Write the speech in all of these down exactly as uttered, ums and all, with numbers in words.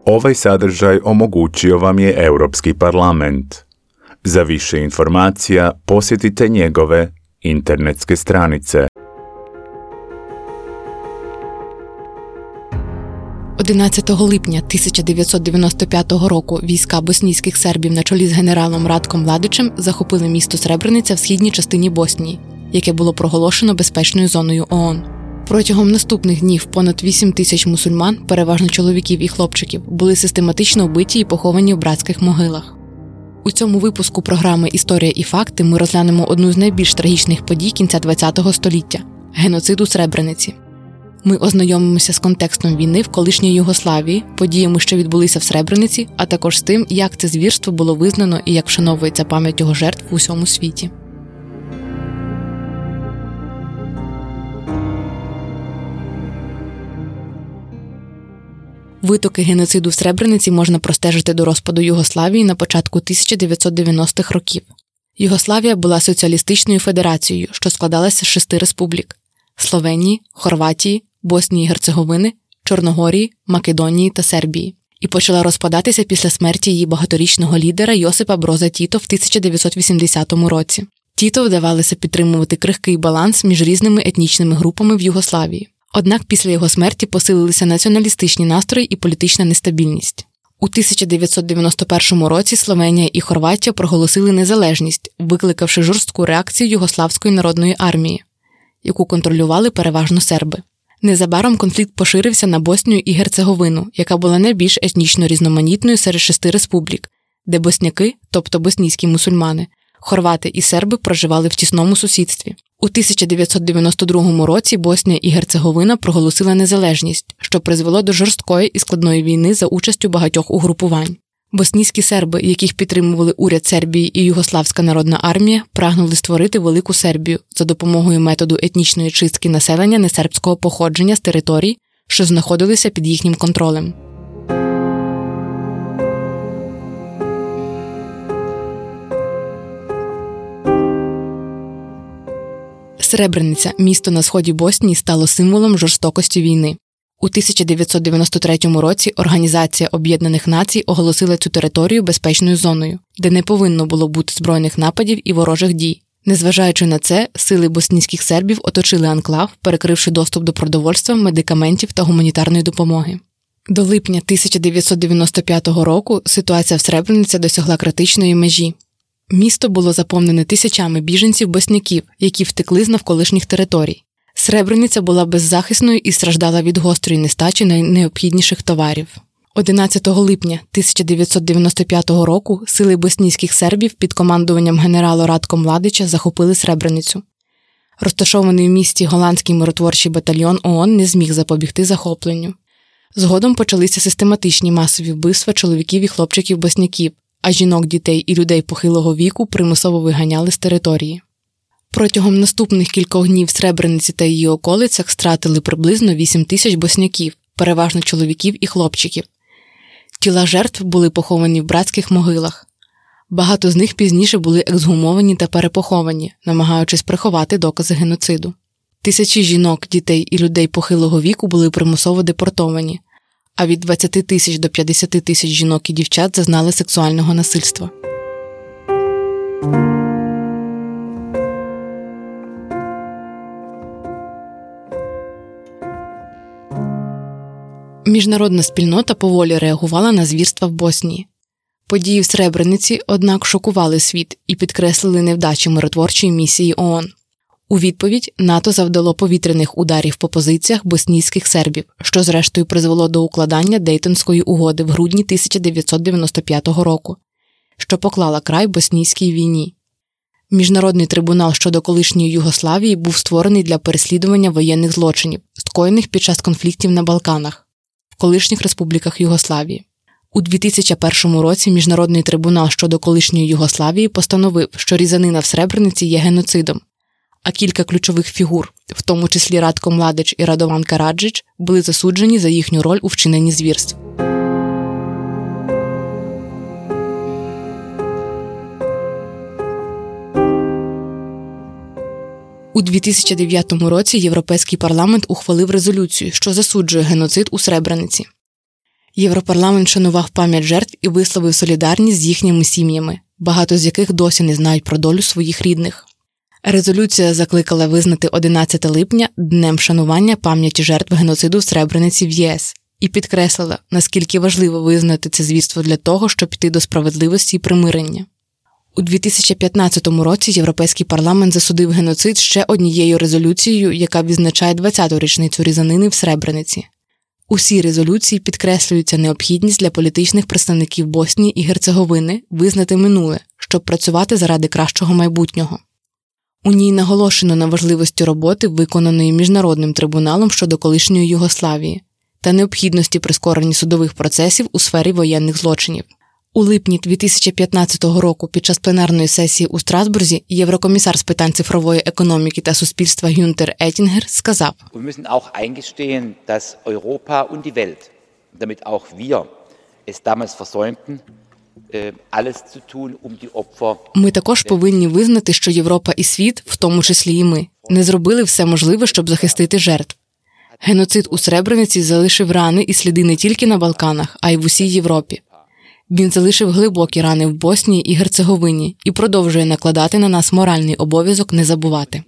Ovaj sadržaj omogućio vam je Europski parlament. Za više informacija posjetite njegove internetske stranice. одинадцятого липня тисяча дев'ятсот дев'яносто п'ятого року війська боснійських сербів на чолі з генералом Ратком Младичем захопили місто Сребрениця в східній частині Боснії, яке було проголошено безпечною зоною ООН. Протягом наступних днів понад вісім тисяч мусульман, переважно чоловіків і хлопчиків, були систематично вбиті і поховані в братських могилах. У цьому випуску програми «Історія і факти» ми розглянемо одну з найбільш трагічних подій кінця ХХ століття – геноцид у Сребрениці. Ми ознайомимося з контекстом війни в колишній Югославії, подіями, що відбулися в Сребрениці, а також з тим, як це звірство було визнано і як вшановується пам'ять його жертв в усьому світі. Витоки геноциду в Сребрениці можна простежити до розпаду Югославії на початку тисяча дев'ятсот дев'яностих років. Югославія була соціалістичною федерацією, що складалася з шести республік – Словенії, Хорватії, Боснії і Герцеговини, Чорногорії, Македонії та Сербії. І почала розпадатися після смерті її багаторічного лідера Йосипа Броза Тіто в тисяча дев'ятсот вісімдесятому році. Тіто вдавалося підтримувати крихкий баланс між різними етнічними групами в Югославії. Однак після його смерті посилилися націоналістичні настрої і політична нестабільність. У тисяча дев'ятсот дев'яносто першому році Словенія і Хорватія проголосили незалежність, викликавши жорстку реакцію Югославської народної армії, яку контролювали переважно серби. Незабаром конфлікт поширився на Боснію і Герцеговину, яка була найбільш етнічно різноманітною серед шести республік, де босняки, тобто боснійські мусульмани, хорвати і серби проживали в тісному сусідстві. У тисяча дев'ятсот дев'яносто другому році Боснія і Герцеговина проголосила незалежність, що призвело до жорсткої і складної війни за участю багатьох угрупувань. Боснійські серби, яких підтримували уряд Сербії і Югославська народна армія, прагнули створити Велику Сербію за допомогою методу етнічної чистки населення несербського походження з територій, що знаходилися під їхнім контролем. Сребрениця, місто на сході Боснії, стало символом жорстокості війни. У тисяча дев'ятсот дев'яносто третьому році Організація Об'єднаних Націй оголосила цю територію безпечною зоною, де не повинно було бути збройних нападів і ворожих дій. Незважаючи на це, сили боснійських сербів оточили анклав, перекривши доступ до продовольства, медикаментів та гуманітарної допомоги. До липня тисяча дев'ятсот дев'яносто п'ятого року ситуація в Сребрениці досягла критичної межі. Місто було заповнене тисячами біженців-босняків, які втекли з навколишніх територій. Сребрениця була беззахисною і страждала від гострої нестачі найнеобхідніших товарів. одинадцятого липня тисяча дев'ятсот дев'яносто п'ятого року сили боснійських сербів під командуванням генерала Ratko Mladića захопили Сребреницю. Розташований в місті голландський миротворчий батальйон ООН не зміг запобігти захопленню. Згодом почалися систематичні масові вбивства чоловіків і хлопчиків-босняків, а жінок, дітей і людей похилого віку примусово виганяли з території. Протягом наступних кількох днів в Сребрениці та її околицях стратили приблизно вісім тисяч босняків, переважно чоловіків і хлопчиків. Тіла жертв були поховані в братських могилах. Багато з них пізніше були ексгумовані та перепоховані, намагаючись приховати докази геноциду. Тисячі жінок, дітей і людей похилого віку були примусово депортовані, а від двадцяти тисяч до п'ятдесяти тисяч жінок і дівчат зазнали сексуального насильства. Міжнародна спільнота поволі реагувала на звірства в Боснії. Події в Сребрениці, однак, шокували світ і підкреслили невдачі миротворчої місії ООН. У відповідь НАТО завдало повітряних ударів по позиціях боснійських сербів, що зрештою призвело до укладання Дейтонської угоди в грудні тисяча дев'ятсот дев'яносто п'ятого року, що поклала край боснійській війні. Міжнародний трибунал щодо колишньої Югославії був створений для переслідування воєнних злочинів, скоєних під час конфліктів на Балканах, в колишніх республіках Югославії. У дві тисячі першому році Міжнародний трибунал щодо колишньої Югославії постановив, що різанина в Сребрениці є геноцидом, а кілька ключових фігур, в тому числі Радко Младич і Радован Караджич, були засуджені за їхню роль у вчиненні звірств. У дві тисячі дев'ятому році Європейський парламент ухвалив резолюцію, що засуджує геноцид у Сребрениці. Європарламент шанував пам'ять жертв і висловив солідарність з їхніми сім'ями, багато з яких досі не знають про долю своїх рідних. Резолюція закликала визнати одинадцяте липня днем вшанування пам'яті жертв геноциду в Сребрениці в ЄС і підкреслила, наскільки важливо визнати це звірство для того, щоб піти до справедливості і примирення. У дві тисячі п'ятнадцятому році Європейський парламент засудив геноцид ще однією резолюцією, яка відзначає двадцяту річницю різанини в Сребрениці. У цій резолюції підкреслюється необхідність для політичних представників Боснії і Герцеговини визнати минуле, щоб працювати заради кращого майбутнього. У ній наголошено на важливості роботи, виконаної Міжнародним трибуналом щодо колишньої Югославії, та необхідності прискорення судових процесів у сфері воєнних злочинів. У липні дві тисячі п'ятнадцятого року під час пленарної сесії у Страсбурзі єврокомісар з питань цифрової економіки та суспільства Гюнтер Етінгер сказав: Wir müssen auch eingestehen, dass Europa und die Welt, damit auch wir es damals versäumten, alles zu tun, um die Opfer. Ми також повинні визнати, що Європа і світ, в тому числі і ми, не зробили все можливе, щоб захистити жертв. Геноцид у Сребрениці залишив рани і сліди не тільки на Балканах, а й в усій Європі. Він залишив глибокі рани в Боснії і Герцеговині і продовжує накладати на нас моральний обов'язок не забувати.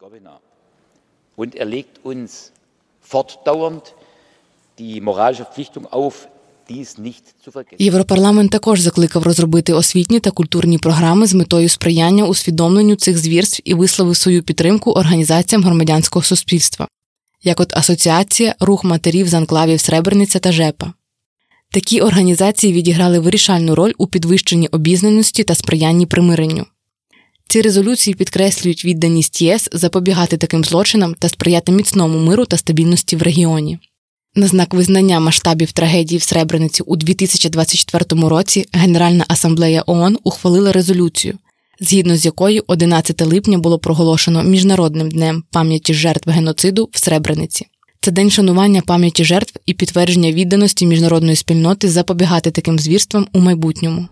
Und er legt uns fortdauernd die moralische Verpflichtung auf, dies nicht zu vergessen. Європарламент також закликав розробити освітні та культурні програми з метою сприяння усвідомленню цих звірств і висловив свою підтримку організаціям громадянського суспільства, як от Асоціація «Рух матерів з анклавів Сребрениця» та ЖЕПА. Такі організації відіграли вирішальну роль у підвищенні обізнаності та сприянні примиренню. Ці резолюції підкреслюють відданість ЄС запобігати таким злочинам та сприяти міцному миру та стабільності в регіоні. На знак визнання масштабів трагедії в Сребрениці у дві тисячі двадцять четвертому році Генеральна асамблея ООН ухвалила резолюцію, згідно з якою одинадцяте липня було проголошено Міжнародним днем пам'яті жертв геноциду в Сребрениці. Це день шанування пам'яті жертв і підтвердження відданості міжнародної спільноти запобігати таким звірствам у майбутньому.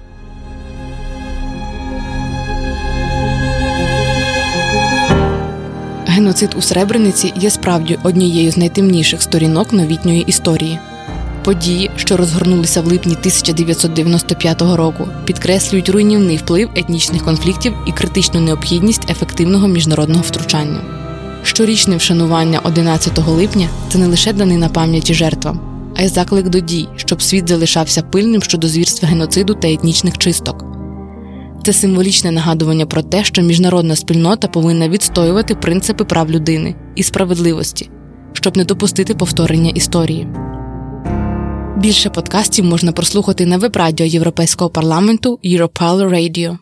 Геноцид у Сребрениці є справді однією з найтемніших сторінок новітньої історії. Події, що розгорнулися в липні тисяча дев'ятсот дев'яносто п'ятого року, підкреслюють руйнівний вплив етнічних конфліктів і критичну необхідність ефективного міжнародного втручання. Щорічне вшанування одинадцятого липня – це не лише данина пам'яті жертвам, а й заклик до дій, щоб світ залишався пильним щодо звірств геноциду та етнічних чисток. Це символічне нагадування про те, що міжнародна спільнота повинна відстоювати принципи прав людини і справедливості, щоб не допустити повторення історії. Більше подкастів можна прослухати на веб-радіо Європейського парламенту Europarl Radio.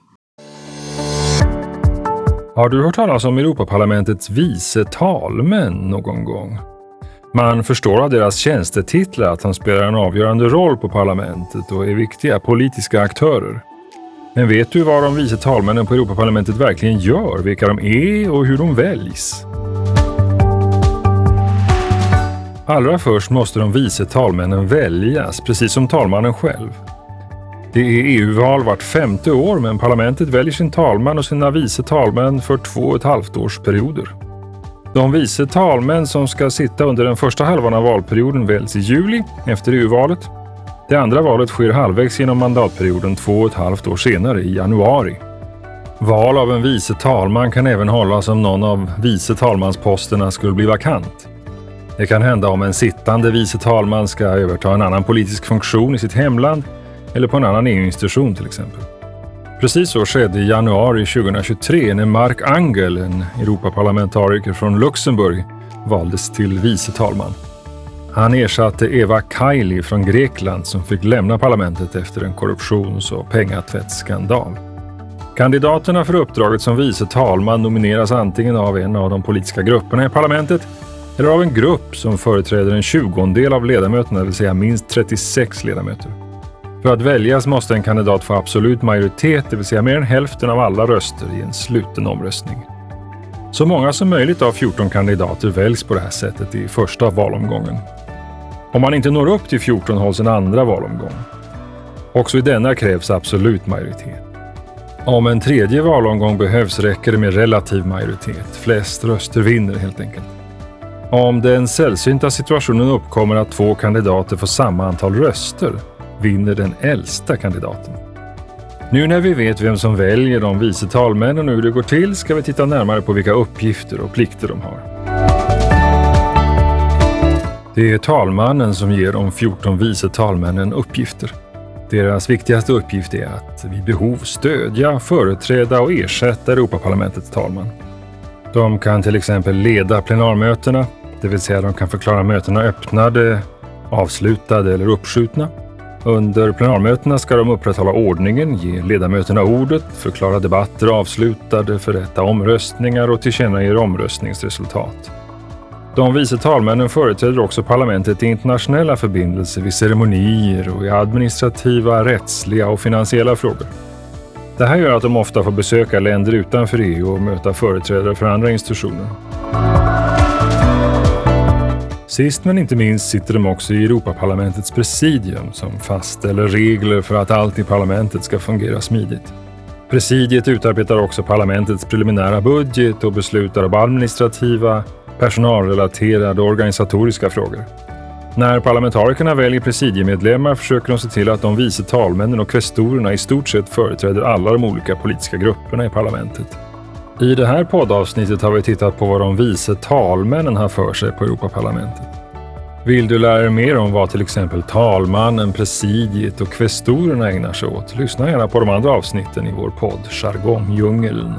Har du hört talas om Europaparlamentets vice talmän någon gång? Man förstår av deras tjänstetitlar att de spelar en avgörande roll på parlamentet och är viktiga politiska aktörer. Men vet du vad de vice talmännen på Europaparlamentet verkligen gör, vilka de är och hur de väljs? Allra först måste de vice talmännen väljas, precis som talmannen själv. Det är E U-val vart femte år, men parlamentet väljer sin talman och sina vice talmän för två och ett halvt års perioder. De vice talmän som ska sitta under den första halvan av valperioden väljs i juli efter E U-valet. Det andra valet sker halvvägs genom mandatperioden två och ett halvt år senare i januari. Val av en vice talman kan även hållas om någon av vice talmansposterna skulle bli vakant. Det kan hända om en sittande vice talman ska överta en annan politisk funktion i sitt hemland eller på en annan E U-institution till exempel. Precis så skedde i januari tjugohundratjugotre när Marc Angel, en Europaparlamentariker från Luxemburg, valdes till vice talman. Han ersatte Eva Kaili från Grekland som fick lämna parlamentet efter en korruptions- och pengatvättsskandal. Kandidaterna för uppdraget som vice talman nomineras antingen av en av de politiska grupperna i parlamentet eller av en grupp som företräder en tjugondel av ledamöterna, det vill säga minst trettiosex ledamöter. För att väljas måste en kandidat få absolut majoritet, det vill säga mer än hälften av alla röster i en sluten omröstning. Så många som möjligt av fjorton kandidater väljs på det här sättet i första valomgången. Om man inte når upp till fjorton hålls en andra valomgång. Också i denna krävs absolut majoritet. Om en tredje valomgång behövs räcker det med relativ majoritet. Flest röster vinner helt enkelt. Om den sällsynta situationen uppkommer att två kandidater får samma antal röster, vinner den äldsta kandidaten. Nu när vi vet vem som väljer de vice talmännen och hur det går till ska vi titta närmare på vilka uppgifter och plikter de har. Det är talmannen som ger de fjorton vice talmännen uppgifter. Deras viktigaste uppgift är att vid behov stödja, företräda och ersätta Europaparlamentets talman. De kan till exempel leda plenarmötena, det vill säga de kan förklara mötena öppnade, avslutade eller uppskjutna. Under plenarmötena ska de upprätthålla ordningen, ge ledamöterna ordet, förklara debatter avslutade, förrätta omröstningar och tillkännage omröstningsresultat. De vice talmännen företräder också parlamentet i internationella förbindelser vid ceremonier och i administrativa, rättsliga och finansiella frågor. Det här gör att de ofta får besöka länder utanför E U och möta företrädare för andra institutioner. Sist men inte minst sitter de också i Europaparlamentets presidium som fastställer regler för att allt i parlamentet ska fungera smidigt. Presidiet utarbetar också parlamentets preliminära budget och beslutar om administrativa, personalrelaterade och organisatoriska frågor. När parlamentarikerna väljer presidiemedlemmar försöker de se till att de vice talmännen och kvestorerna i stort sett företräder alla de olika politiska grupperna i parlamentet. I det här poddavsnittet har vi tittat på vad de vice talmännen har för sig på Europaparlamentet. Vill du lära dig mer om vad till exempel talmannen, presidiet och kvestorerna ägnar sig åt? Lyssna gärna på de andra avsnitten i vår podd Jargongdjungeln.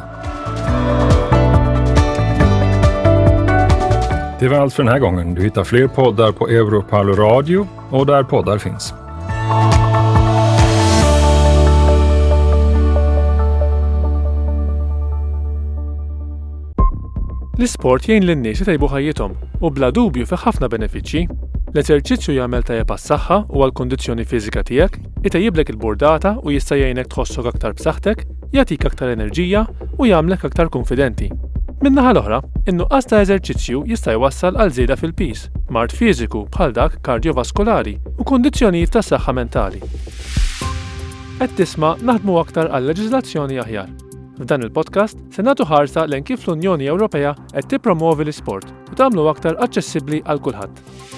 Det var allt för den här gången. Du hittar fler poddar på Europarl Radio och där poddar finns. L-isport jgħin lin-nies jitgħibu ħajjithom u bla dubju fi ħafna benefiċċji. L-eżerċizzju jagħmel tajjeb għas-saħħa u għall-kundizzjoni fiżika tiegħek, itejjiblek il-burdata u jista' jgħinek tħossok aktar b'saħħtek, jagħtik aktar enerġija u jagħmlek aktar konfidenti. Min-naħa l-oħra, in-nuqqas ta' eżerċizzju jista' jwassal għal żieda fil-piż, mard fiżiku bħal dak kardiovaskolari u kundizzjonijiet tas-saħħa mentali. Qed tisma' naħdmu aktar għal leġiżlazzjoni aħjar. F'dan il-podcast se nagħtu ħarsa lejn kif l-Unjoni Ewropea qed tippromovi l-isport u tagħmlu aktar aċċessibbli għal kulħadd.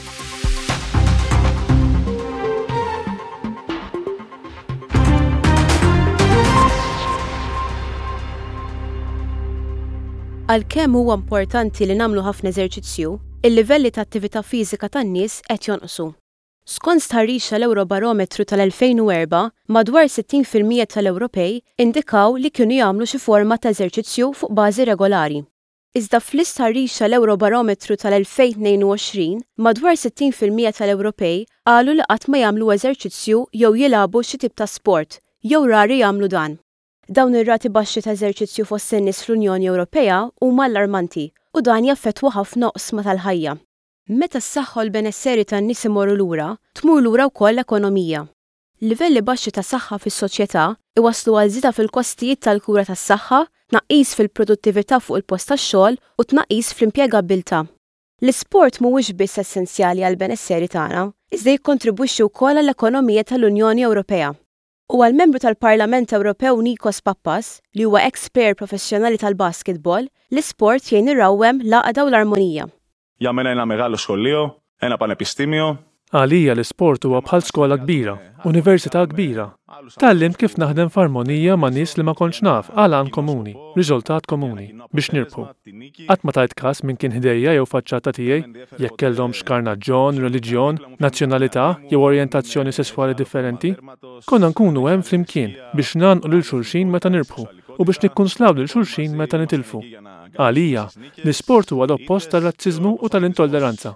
Għalkemm huwa importanti li nagħmlu ħafna eżerċizzju, il-livelli ta' attività fiżika tan-nies qed jonqsu. Skont stħarriġ l-Eurobarometru tal-elfejn u erba', madwar sittin fil-mija tal-Ewropej indikaw li kienu jagħmlu xi forma ta' eżerċizzju fuq bażi regolari. Iżda fl-istħarriġ tal-Eurobarometru tal-elfejn u tnejn u għoxrin, madwar sittin fil-mija tal-Ewropej qalu li qatt ma jagħmlu eżerċizzju jew jilagħbu xi tip ta' sport, jew rari jagħmlu dan. Dawn ir-rati baxxi ta' eżerċizzju fost in-nies fl-Unjoni Ewropea huma allarmanti u dan jaffettwa ħafna oqsma tal-ħajja. Meta s-saħħa u l-benesseri tan-nies imorru lura, tmur lura wkoll l-ekonomija. Livelli baxxi ta' saħħa fis-soċjetà iwasslu għal żieda fil-kostijiet tal-kura tas-saħħa, tnaqqis fil-produttività fuq il-post tax-xogħol u tnaqqis fl-impjegabilità. L-isport mhuwiex biss essenzjali għall-benesseri tagħna, iżda jikkontribwixxi wkoll għall-ekonomija tal-Unjoni Ewropea. U għall-membru tal-Parlament Ewropew Nikos Pappas, li huwa ex-player professjonali tal-basketball, l-isport jgħin irrawwem l-għaqda u l-armonija. Για μένα είναι ένα μεγάλο σχολείο, ένα πανεπιστήμιο. Għalija l-isport huwa bħal skola kbira, università kbira. Tallimt kif naħdem f'armonija ma' nies li ma kontx naf għal għan komuni, riżultat komuni, biex nirbħu. Qatt ma tajt każ minn kien ħdejja jew faċċata tiegħi, jekk kellhom x'karnaġġjon, reliġjon, nazzjonalità jew orjentazzjoni sesswali differenti, konna nkunu hemm flimkien biex nagħnqu lil xulxin meta nirbħu u biex nikkunslaw lil xulxin meta nitilfu. Għalija, l-isport huwa l-oppost tar-razziżmu u tal-intolleranza.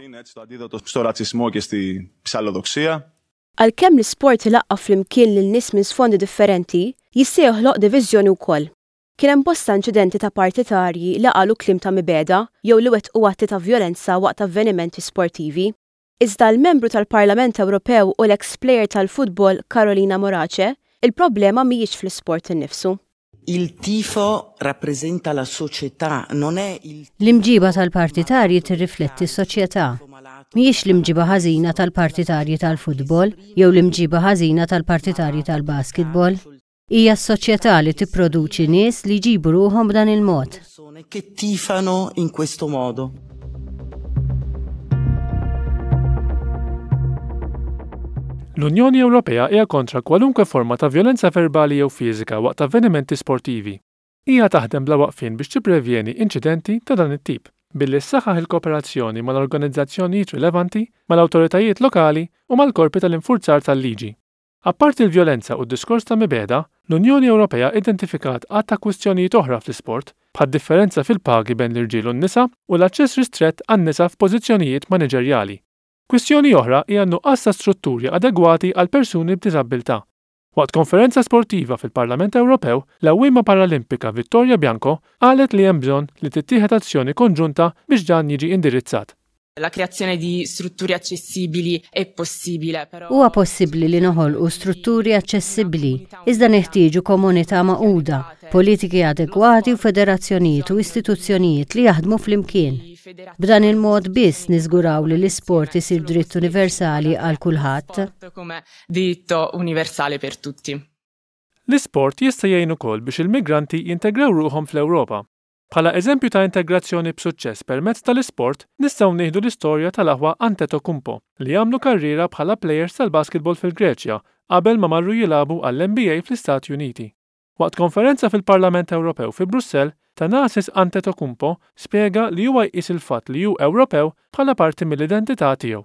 Għalkemm l-isport ilaqqa flimkien lil nies minn sfondi differenti, jista' joħloq diviżjoni wkoll. Kien hemm bosta inċidenti ta' partitarji li qalu kliem ta' mibeda jew li wettqu atti ta' vjolenza waqt avvenimenti sportivi. Iżda l-membru tal-Parlament Ewropew u l-ex-plejer tal-futbol Carolina Morace, il-problema mhijiex fl-isport innifsu. Il tifo rappresenta la società, non è il... L-imġiba tal-partitarji tirrifletti s-soċjetà. Mhijiex l-imġiba ħażina tal-partitarji tal-futbol jew l-imġiba ħażina tal-partitarji tal-basketball. Hija s-soċjetà li tipproduċi nies li jġibu ruhom b'dan il-mod. Che tifano in questo modo. L-Unjoni Ewropea hija kontra kwalunkwe forma ta' vjolenza verbali jew fiżika waqt avvenimenti sportivi. Hija taħdem bla waqfien biex tipprevjeni inċidenti ta' dan it-tip billi ssaħħaħ il-kooperazzjoni mal-organizzazzjonijiet rilevanti, mal-awtoritajiet lokali u mal-korpi tal-infurzar tal-liġi. Apparti l-vjolenza u d-diskors ta' mibeda, l-Unjoni Ewropea identifikat għad ta' kwistjonijiet oħra fl-isport bħad differenza fil-pagi bejn l-irġiel u n-nisa u l-aċċess ristrett għan-nisa f'pożizzjonijiet maniġerjali. Kwistjoni oħra hija nuqqas ta' strutturi adegwati għal persuni b'diżabilità. Waqt konferenza sportiva fil-Parlament Ewropew, l-Awwiema Paralimpika Vittoria Bianco qalet li hemm bżonn li tittieħed azzjoni konġunta biex dan jiġi indirizzat. La creazione di strutture accessibili è possibile, però Huwa possibbli li noħolqu strutturi aċċessibbli, iżda neħtieġu komunità maquda, politiki adegwati u federazzjonijiet u istituzzjonijiet li jaħdmu flimkien. B'dan il-mod biss niżguraw li l-isport isir dritt universali għal kulħadd. come diritto universale per tutti. L-isport jista' jgħin ukoll biex il-migranti jintegraw ruħhom fl-Ewropa. Bħala eżempju ta' integrazzjoni b'suċċess permezz tal-isport, nistgħu nieħdu l-istorja tal-aħwa Antetokounmpo li għamlu karriera bħala plejers tal-basketball fil-Greċja qabel ma marru jilagħbu għall-N B A fl-Istati Uniti. Waqt konferenza fil-Parlament Ewropew fi Brussell, Thanasis Antetokounmpo spjega li huwa jqis il-fatt li hu Ewropew bħala parti mill-identità tiegħu.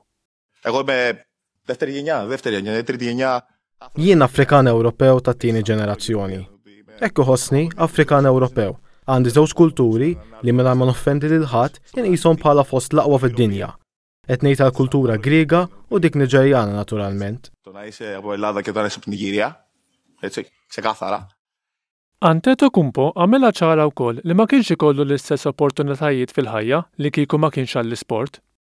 Jien Afrikan Ewropew tat-tieni ġenerazzjoni. Hekk iħossni Afrikan Ewropew. Għandi żewġ kulturi li mingħajr ma noffendi lil ħadd inqishom bħala fost l-aqwa fid-dinja. Qed ngħid tal-kultura Griega u dik Niġerjana naturalment. Antetokounmpo għamilha ċara wkoll li ma kienx ikollu l-istess opportunitajiet fil-ħajja li kieku ma kienx għall-isport.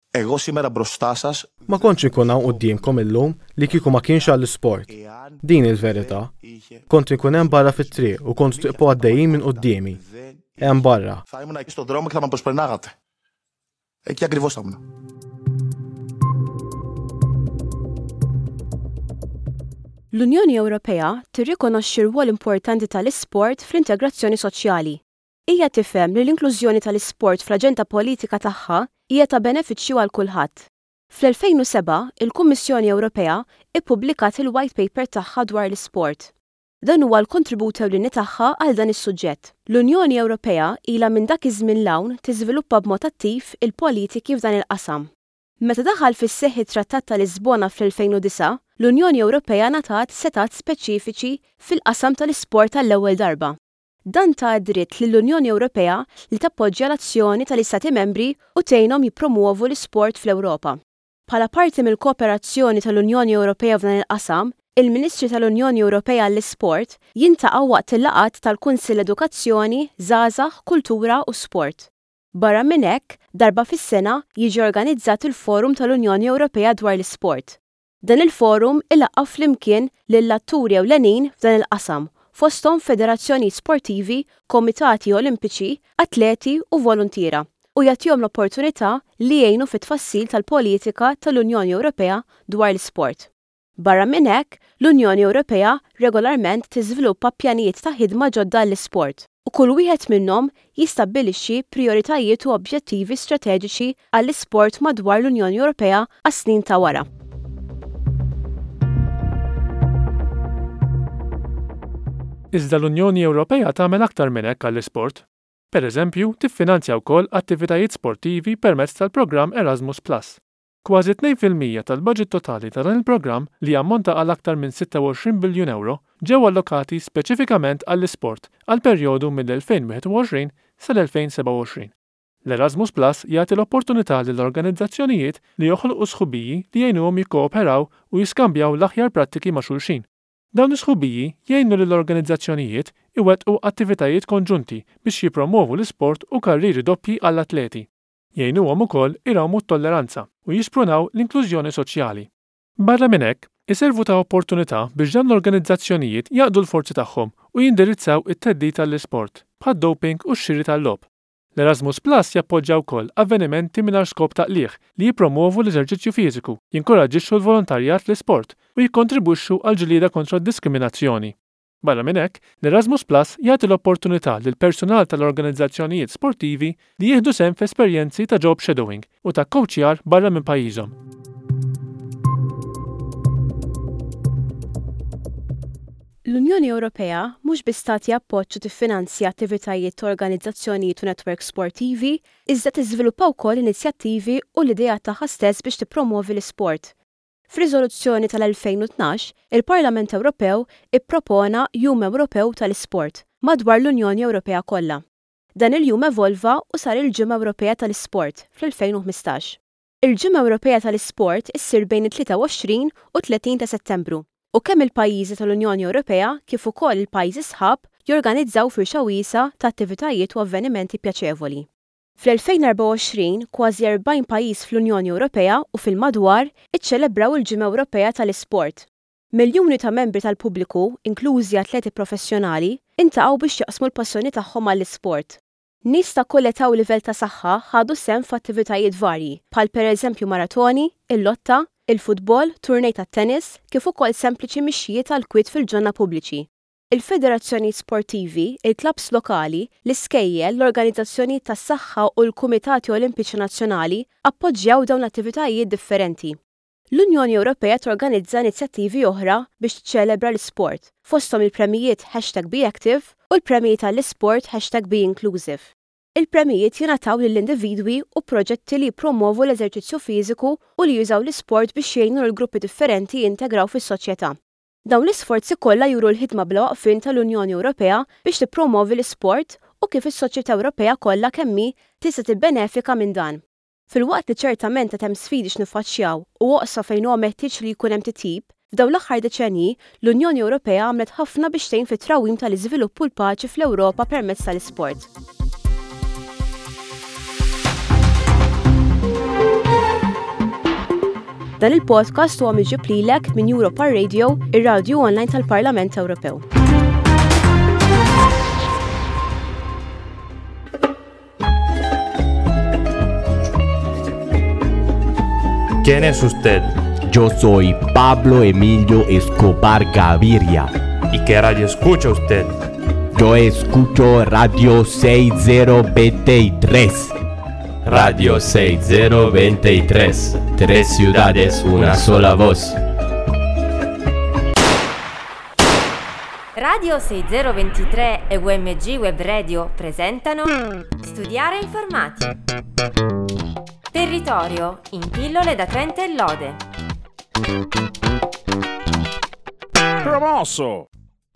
Ma kontx inkun hawn qudiemkom illum li kieku ma kienx għall-isport. Din il-verità. Kont inkun hemm barra fit-triq u kont tiqpu għaddejjin minn qudiemi. Hemm barra. L-Unjoni Ewropea tirrikonoxxi r-rwol importanti tal-isport fl-integrazzjoni soċjali. Hija tifhem li l-inklużjoni tal-isport fl-aġenda politika tagħha hija ta' benefiċċju għal kulħadd. Fl-elfejn u seba' il-Kummissjoni Ewropea ippubblikat il-White Paper tagħha dwar l-isport. Dan huwa l-kontribut ewlieni tagħha għal dan is-suġġett. L-Unjoni Ewropea ilha minn dak iż-żmien l-hawn tiżviluppa b'mod attiv il-politiki f'dan il-qasam. Meta daħal fis-seħħ it-Trattat ta' Lisbona fl-elfejn u disa', l-Unjoni Ewropea ngħatat setat speċifiċi fil-qasam tal-isport għall-ewwel darba. Dan ta' dritt lill-Unjoni Ewropea li tappoġġja l-azzjoni tal-Istati membri u tgħinhom jippromuovu l-isport fl-Ewropa. Bħala parti mill-kooperazzjoni tal-Unjoni Ewropea f'dan il-qasam, il-Ministri tal-Unjoni Ewropea għall-Isport jintaqgħu waqt il-laqgħat tal-Kunsill Edukazzjoni, Żgħażagħ, Kultura u Sport. Barra minn hekk, darba fis-sena jiġi organizzat il-Forum tal-Unjoni Ewropea dwar l-isport. Dan il-forum ilaqgħu flimkien lill-atturi ewlenin f'dan il-qasam, fosthom federazzjoni sportivi, komitati olimpiċi, atleti u volontiera, u jagħtihom l-opportunità li jgħinu fit-tfassil tal-politika tal-Unjoni Ewropea dwar l-isport. Barra minn hekk, l-Unjoni Ewropea regolarment tiżviluppa pjanijiet ta' ħidma ġodda l-isport, u kull wieħed minnhom jistabbilixxi prijoritajiet u obġettivi strateġiċi għall-isport madwar l-Unjoni Ewropea għas-snin ta' wara. Iżda l-Unjoni Ewropea tagħmel aktar minn hekk għall-isport. Pereżempju, tiffinanzja wkoll attivitajiet sportivi permezz tal-programm Erasmus Plus. Kważi tnejn fil-mija tal-budget totali ta' dan il-programm li ammonta għal aktar minn sitta u għoxrin biljun euro ġew allokati speċifikament għall-isport għal perjodu mill-elfejn u wieħed u għoxrin sal-elfejn u seba' u għoxrin. L-Erasmus Plus jagħti l-opportunità lill-organizzazzjonijiet li joħolqu sħubiji li jgħinuhom jikkooperaw u jiskambjaw l-aħjar prattiki ma' xulxin. Dawn is-sħubiji jgħinu lill-organizzazzjonijiet iwettqu attivitajiet konġunti biex jippromovu l-isport u karriri doppji għall-atleti. Jgħinuhom ukoll irawmu t-tolleranza u jisprunaw l-inklużjoni soċjali. Barra minn hekk, iservu ta' opportunità biex dan l-organizzazzjonijiet jaqdu l-forzi tagħhom u jindirizzaw it-theddid tal-isport bħad-doping u x-xiri tal-lob. L-Erasmus Plus jappoġġja wkoll avvenimenti mingħajr skop taqlieħ li jippromovu l-eżerċizzju fiżiku, jinkoraġġixxu l-volontarjat fl-isport u jikkontribwixxu għal ġlieda kontra d-diskriminazzjoni. Barra minn hekk, l-Erasmus Plus jagħti l-opportunità lil personal tal-organizzazzjonijiet sportivi li jieħdu sehem f'esperjenzi ta' job shadowing u ta' coachjar barra minn pajjiżhom. L-Unjoni Ewropea mhux biss tagħti appoġġ u tiffinanzja attivitajiet ta' organizzazzjonijiet u netwerk sportivi, iżda tiżviluppa wkoll inizjattivi u l-idea tagħha stess biex tippromovi l-isport. F'riżoluzzjoni tal-elfejn u tnax, il-Parlament Ewropew ippropona Jum Ewropew tal-Isport madwar l-Unjoni Ewropea kollha. Dan il-jum evolva u sar il-Ġimgħa Ewropea tal-Isport fl-elfejn u ħmistax. Il-Ġimgħa Ewropea tal-Isport issir bejn it-tlieta u għoxrin u tletin ta' Settembru. U kemm il-pajjiżi tal-Unjoni Ewropea kif ukoll il-pajjiżi sħab jorganizzaw firxa wiesa ta' attivitajiet u avvenimenti pjaċevoli. Fl-elfejn u erba' u għoxrin, kważi erbgħin pajjiż fl-Unjoni Ewropea u fil-madwar iċċelebraw il-Ġimgħa Ewropea tal-Isport. Miljuni ta' membri tal-pubbliku, inklużi atleti professjonali, intaqgħu biex jaqsmu l-passjoni tagħhom għall-isport. Nies ta' kull età u livell ta' saħħa ħadu sehem f'attivitajiet varji, bħal pereżempju maratoni, il-lotta, il-futbol, turnej ta' tennis, kif ukoll sempliċi mixjiet għal kwiet fil-ġonna pubbliċi. Il-federazzjoni sportivi, il-klabs lokali, l-iskejjel, l-organizzazzjoni tas-saħħa u l-Kumitati Olimpiċi Nazzjonali appoġġjaw dawn l-attivitajiet differenti. L-Unjoni Ewropea torganizza inizjattivi oħra biex tiċċelebra l-isport, fosthom il-premijiet hashtag BeActive u l-premijiet għall-isport hashtag BeInclusive. Il-premijiet jingħataw lill-individwi u proġetti li jippromovu l-eżerċizzju fiżiku u li jużaw l-isport biex jgħinu l-gruppi differenti jintegraw fis-soċjetà. Dawn l-isforzi kollha juru l-ħidma bla waqfien tal-Unjoni Ewropea biex tippromovi l-isport u kif is-soċjetà Ewropea kollha kemm hi tista' tibbenefika minn dan. Fil-waqt li ċertament qed hemm sfidi x'niffaċċjaw u oqsa fejn huwa meħtieġ li jkun hemm titjib, f'dawn l-aħħar deċenji l-Unjoni Ewropea għamlet ħafna biex tgħin fit-trawwim tal-iżvilupp u l-paċi fl-Ewropa permezz tal-isport. Dan il-podcast huwa miġib lilek minn Europa Radio, ir-radju online tal-Parlament Ewropew. ¿Quién es usted? Yo soy Pablo Emilio Escobar Gaviria. ¿Y qué radio escucha usted? Yo escucho Radio sesenta veintitrés. Radio sesenta veintitrés. Tres ciudades, una sola voz. Radio sesenta ventitré e U M G Web Radio presentano Studiare informati. Territorio in pillole da Trento e Lode. Promosso!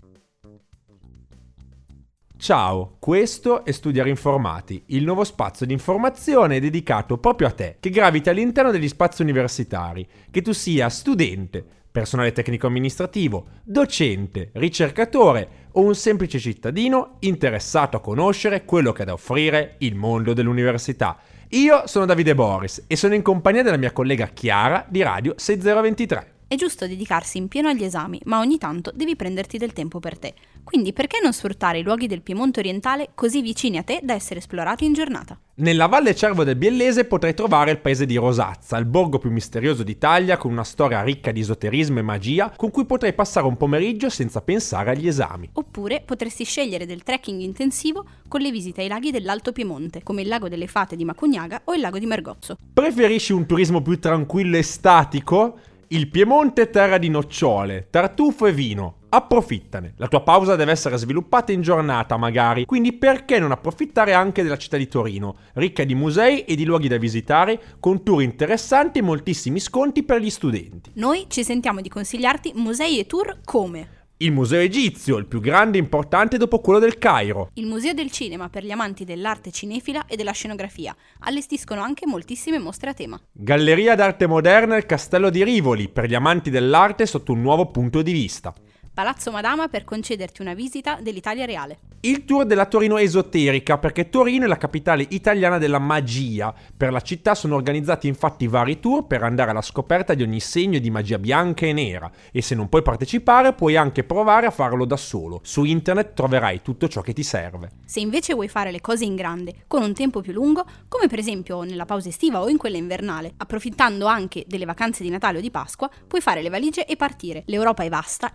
Ciao, questo è Studiare Informati, il nuovo spazio di informazione dedicato proprio a te, che gravita all'interno degli spazi universitari, che tu sia studente, personale tecnico-amministrativo, docente, ricercatore o un semplice cittadino interessato a conoscere quello che ha da offrire il mondo dell'università. Io sono Davide Boris e sono in compagnia della mia collega Chiara di Radio sesenta ventitré. È giusto dedicarsi in pieno agli esami, ma ogni tanto devi prenderti del tempo per te. Quindi perché non sfruttare i luoghi del Piemonte orientale così vicini a te da essere esplorati in giornata? Nella Valle Cervo del Biellese potrai trovare il paese di Rosazza, il borgo più misterioso d'Italia con una storia ricca di esoterismo e magia con cui potrai passare un pomeriggio senza pensare agli esami. Oppure potresti scegliere del trekking intensivo con le visite ai laghi dell'Alto Piemonte, come il lago delle Fate di Macugnaga o il lago di Mergozzo. Preferisci un turismo più tranquillo e statico? Il Piemonte è terra di nocciole, tartufo e vino. Approfittane. La tua pausa deve essere sviluppata in giornata magari, quindi perché non approfittare anche della città di Torino, ricca di musei e di luoghi da visitare, con tour interessanti e moltissimi sconti per gli studenti. Noi ci sentiamo di consigliarti musei e tour come il Museo Egizio, il più grande e importante dopo quello del Cairo. Il Museo del Cinema per gli amanti dell'arte cinefila e della scenografia. Allestiscono anche moltissime mostre a tema. Galleria d'arte moderna Il Castello di Rivoli per gli amanti dell'arte sotto un nuovo punto di vista. Palazzo Madama per concederti una visita dell'Italia reale. Il tour della Torino esoterica, perché Torino è la capitale italiana della magia. Per la città sono organizzati infatti vari tour per andare alla scoperta di ogni segno di magia bianca e nera. E se non puoi partecipare, puoi anche provare a farlo da solo. Su internet troverai tutto ciò che ti serve. Se invece vuoi fare le cose in grande, con un tempo più lungo, come per esempio nella pausa estiva o in quella invernale, approfittando anche delle vacanze di Natale o di Pasqua, puoi fare le valigie e partire. L'Europa è vasta e molte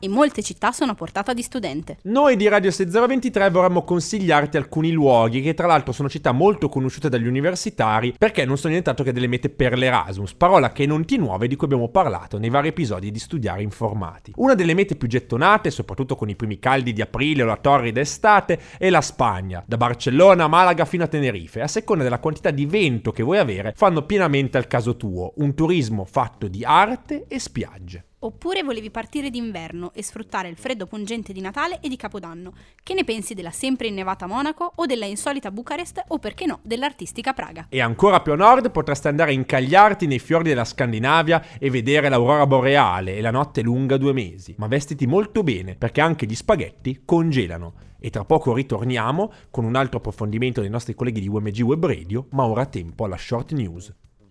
città sono a portata di studente. Noi di Radio sei zero ventitré vorremmo consigliarti alcuni luoghi che tra l'altro sono città molto conosciute dagli universitari perché non sono nient'altro che delle mete per l'Erasmus, parola che non ti nuove di cui abbiamo parlato nei vari episodi di Studiare Informati. Una delle mete più gettonate, soprattutto con i primi caldi di aprile o la torrida estate, è la Spagna, da Barcellona a Malaga fino a Tenerife. A seconda della quantità di vento che vuoi avere, fanno pienamente al caso tuo, un turismo fatto di arte e spiagge. Oppure volevi partire d'inverno e sfruttare il freddo pungente di Natale e di Capodanno. Che ne pensi della sempre innevata Monaco o della insolita Bucarest o perché no dell'artistica Praga? E ancora più a nord potresti andare a incagliarti nei fiordi della Scandinavia e vedere l'aurora boreale e la notte lunga due mesi. Ma vestiti molto bene perché anche gli spaghetti congelano. E tra poco ritorniamo con un altro approfondimento dei nostri colleghi di U M G Web Radio, ma ora tempo alla short news.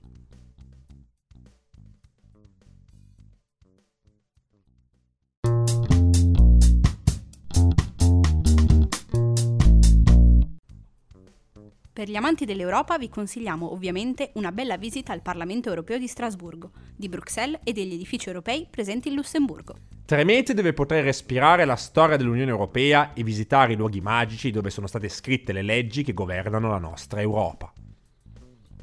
Per gli amanti dell'Europa vi consigliamo ovviamente una bella visita al Parlamento Europeo di Strasburgo, di Bruxelles e degli edifici europei presenti in Lussemburgo. Tre mete dove potrai respirare la storia dell'Unione Europea e visitare i luoghi magici dove sono state scritte le leggi che governano la nostra Europa.